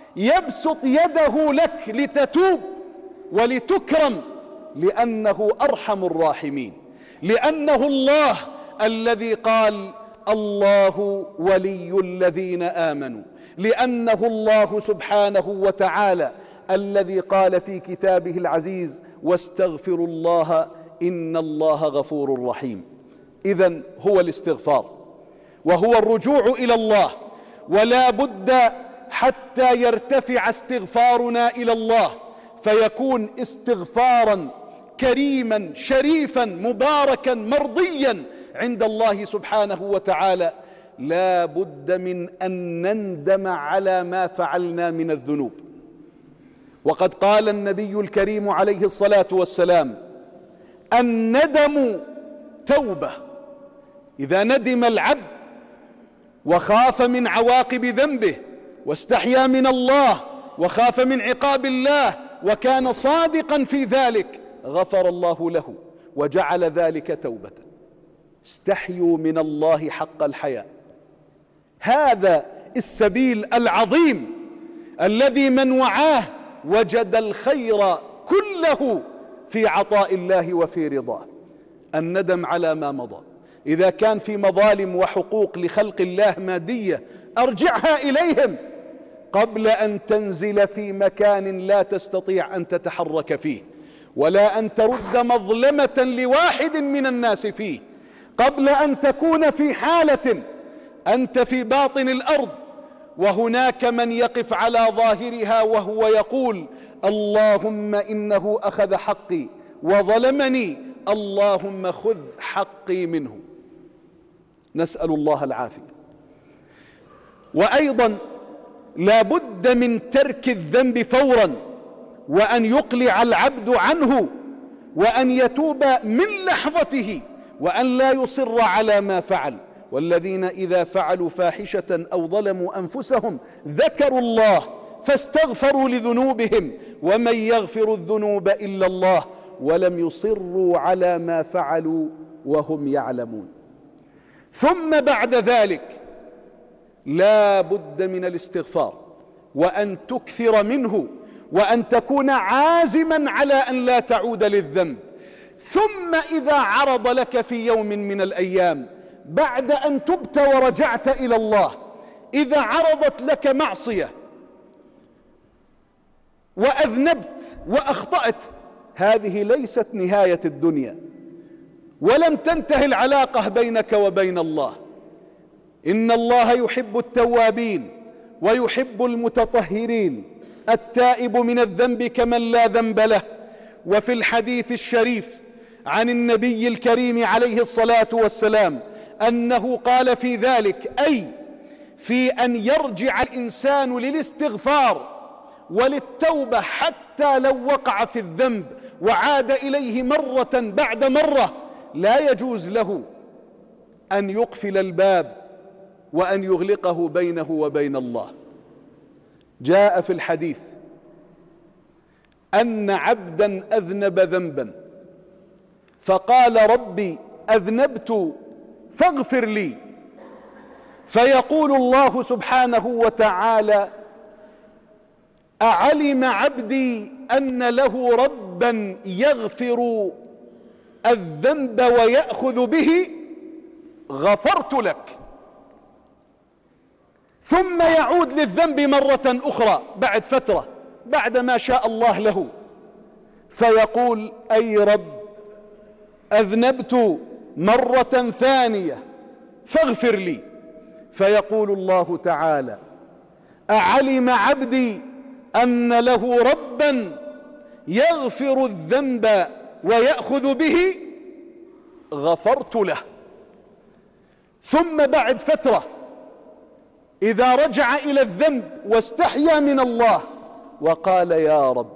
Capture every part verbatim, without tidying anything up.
يبسط يده لك لتتوب ولتكرم، لأنه أرحم الراحمين، لأنه الله الذي قال الله ولي الذين آمنوا، لأنه الله سبحانه وتعالى الذي قال في كتابه العزيز واستغفروا الله إن الله غفور رحيم. إذن هو الاستغفار وهو الرجوع إلى الله، ولا بد حتى يرتفع استغفارنا إلى الله فيكون استغفارا كريما شريفا مباركا مرضيا عند الله سبحانه وتعالى، لا بد من أن نندم على ما فعلنا من الذنوب. وقد قال النبي الكريم عليه الصلاة والسلام: الندم توبة. إذا ندم العبد وخاف من عواقب ذنبه واستحيا من الله وخاف من عقاب الله وكان صادقا في ذلك، غفر الله له وجعل ذلك توبة. استحيوا من الله حق الحياء. هذا السبيل العظيم الذي من وعاه وجد الخير كله في عطاء الله وفي رضاه. الندم على ما مضى، إذا كان في مظالم وحقوق لخلق الله مادية أرجعها إليهم قبل أن تنزل في مكان لا تستطيع أن تتحرك فيه، ولا أن ترد مظلمة لواحد من الناس فيه، قبل أن تكون في حالة أنت في باطن الأرض وهناك من يقف على ظاهرها وهو يقول: اللهم إنه أخذ حقي وظلمني، اللهم خذ حقي منه. نسأل الله العافية. وأيضا لا بد من ترك الذنب فورا، وأن يقلع العبد عنه، وأن يتوب من لحظته، وأن لا يصر على ما فعل. والذين إذا فعلوا فاحشة أو ظلموا أنفسهم ذكروا الله فاستغفروا لذنوبهم ومن يغفر الذنوب إلا الله ولم يصروا على ما فعلوا وهم يعلمون. ثم بعد ذلك لا بد من الاستغفار، وأن تكثر منه، وأن تكون عازما على أن لا تعود للذنب. ثم إذا عرض لك في يوم من الأيام بعد أن تبت ورجعت إلى الله، إذا عرضت لك معصية وأذنبت وأخطأت، هذه ليست نهاية الدنيا، ولم تنتهي العلاقة بينك وبين الله. إن الله يحب التوابين ويحب المتطهرين، التائب من الذنب كمن لا ذنب له. وفي الحديث الشريف عن النبي الكريم عليه الصلاة والسلام أنه قال في ذلك، أي في أن يرجع الإنسان للاستغفار وللتوبة حتى لو وقع في الذنب وعاد إليه مرة بعد مرة، لا يجوز له أن يقفل الباب وأن يغلقه بينه وبين الله. جاء في الحديث أن عبدا أذنب ذنبا فقال: ربي أذنبت فاغفر لي، فيقول الله سبحانه وتعالى: أعلم عبدي أن له ربا يغفر الذنب ويأخذ به، غفرت لك. ثم يعود للذنب مرة أخرى بعد فترة بعد ما شاء الله له، فيقول: أي رب أذنبت مرة ثانية فاغفر لي، فيقول الله تعالى: أعلم عبدي أن له ربا يغفر الذنب ويأخذ به، غفرت له. ثم بعد فترة إذا رجع إلى الذنب واستحيا من الله وقال: يا رب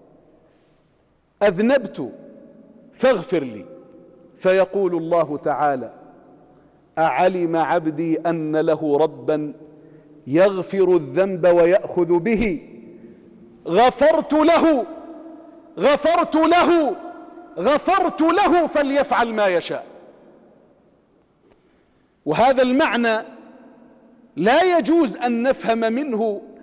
أذنبت فاغفر لي، فيقول الله تعالى: أعلم عبدي أن له ربا يغفر الذنب ويأخذ به، غفرت له غفرت له غفرت له فليفعل ما يشاء. وهذا المعنى لا يجوز أن نفهم منه